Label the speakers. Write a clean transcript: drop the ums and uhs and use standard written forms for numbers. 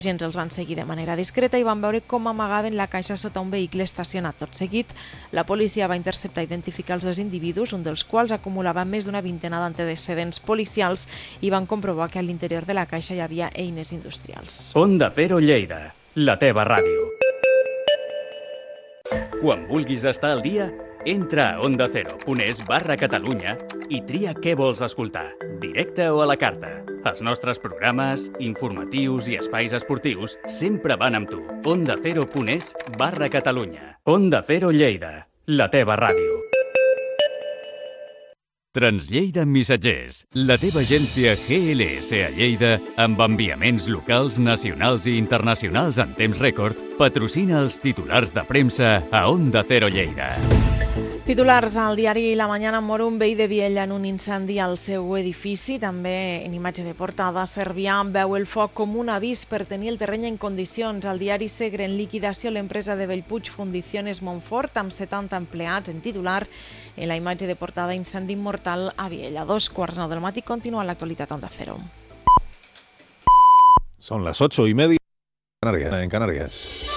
Speaker 1: agents els van seguir de manera discreta i van veure com amagaven la caixa sota un vehicle estacionat. Tot seguit, la policia va interceptar i identificar els dos individus, un dels quals acumulava més d'una vintena d'antecedents policials, i van comprovar que a l'interior de la caixa hi havia eines industrials.
Speaker 2: Onda Cero Lleida, la teva ràdio. Quan vulguis estar al dia, entra a ondacero.es/Catalunya i tria què vols escoltar, directe o a la carta. Els nostres programes, informatius i espais esportius sempre van amb tu. ondacero.es/Catalunya. Onda Cero Lleida, la teva ràdio. Translleida Missatgers, la teva agència GLS a Lleida, amb enviaments locals, nacionals i internacionals en temps rècord, patrocina els titulars de premsa a Onda Cero Lleida.
Speaker 1: Titulars al diari La Mañana: mor un veí de Viella en un incendi al seu edifici. També en imatge de portada, Cervià veu el foc com un avís per tenir el terreny en condicions. Al diari Segre: en liquidació l'empresa de Bellpuig Fundiciones Montfort amb 70 empleats. En titular, en la imatge de portada, incendi mortal a Viella. 2:15 del matí, continua l'actualitat Onda Cero.
Speaker 3: Son las 8:30 en Canarias.